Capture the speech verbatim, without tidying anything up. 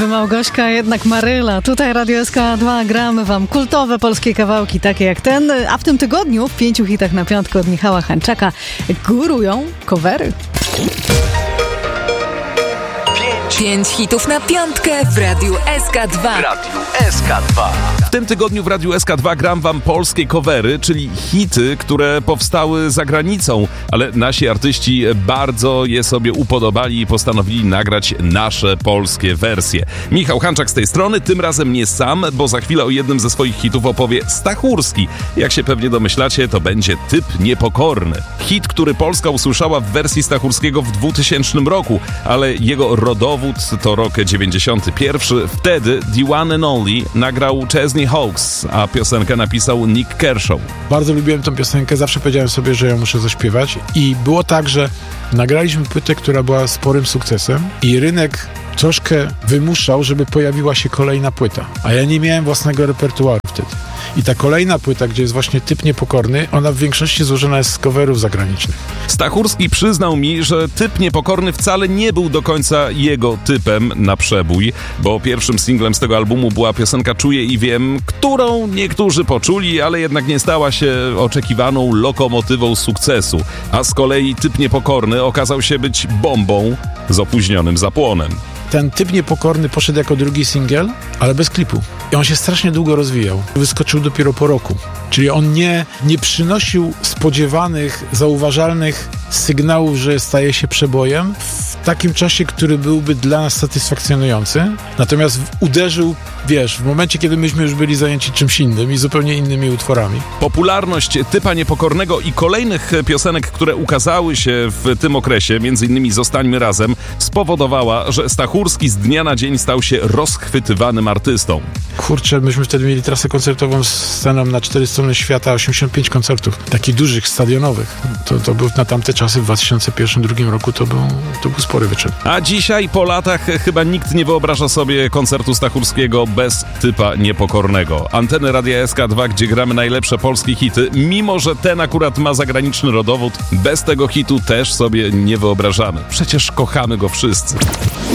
niby Małgośka, jednak Maryla. Tutaj Radio S K dwa, gramy wam kultowe polskie kawałki, takie jak ten. A w tym tygodniu w pięciu hitach na piątkę od Michała Hańczaka górują covery. Pięć hitów na piątkę w Radiu S K dwa. Radiu S K dwa. W tym tygodniu w Radiu S K dwa gram wam polskie covery, czyli hity, które powstały za granicą, ale nasi artyści bardzo je sobie upodobali i postanowili nagrać nasze polskie wersje. Michał Hańczak z tej strony, tym razem nie sam, bo za chwilę o jednym ze swoich hitów opowie Stachurski. Jak się pewnie domyślacie, to będzie Typ Niepokorny. Hit, który Polska usłyszała w wersji Stachurskiego w dwutysięcznym roku, ale jego rodowód to rok dziewięćdziesiąty pierwszy. Wtedy The One and Only nagrał Chesney Hawkes, a piosenkę napisał Nick Kershaw. Bardzo lubiłem tę piosenkę, zawsze powiedziałem sobie, że ją muszę zaśpiewać i było tak, że nagraliśmy płytę, która była sporym sukcesem i rynek troszkę wymuszał, żeby pojawiła się kolejna płyta, a ja nie miałem własnego repertuaru wtedy. I ta kolejna płyta, gdzie jest właśnie Typ Niepokorny, ona w większości złożona jest z coverów zagranicznych. Stachurski przyznał mi, że Typ Niepokorny wcale nie był do końca jego typem na przebój, bo pierwszym singlem z tego albumu była piosenka Czuję i Wiem, którą niektórzy poczuli, ale jednak nie stała się oczekiwaną lokomotywą sukcesu. A z kolei Typ Niepokorny okazał się być bombą z opóźnionym zapłonem. Ten Typ Niepokorny poszedł jako drugi singiel, ale bez klipu. I on się strasznie długo rozwijał. Wyskoczył dopiero po roku. Czyli on nie, nie przynosił spodziewanych, zauważalnych sygnałów, że staje się przebojem w takim czasie, który byłby dla nas satysfakcjonujący. Natomiast uderzył, wiesz, w momencie, kiedy myśmy już byli zajęci czymś innym i zupełnie innymi utworami. Popularność Typa Niepokornego i kolejnych piosenek, które ukazały się w tym okresie, między innymi Zostańmy razem, spowodowała, że Stachurski z dnia na dzień stał się rozchwytywanym artystą. Kurczę, myśmy wtedy mieli trasę koncertową z sceną na cztery strony świata, osiemdziesiąt pięć koncertów, takich dużych, stadionowych. To, to był na tamte czasy, w dwa tysiące pierwszym do dwa tysiące drugim roku to był, to był spory wyczyn. A dzisiaj, po latach, chyba nikt nie wyobraża sobie koncertu Stachurskiego bez Typa Niepokornego. Anteny Radia S K dwa, gdzie gramy najlepsze polskie hity, mimo że ten akurat ma zagraniczny rodowód, bez tego hitu też sobie nie wyobrażamy. Przecież kochamy go wszyscy.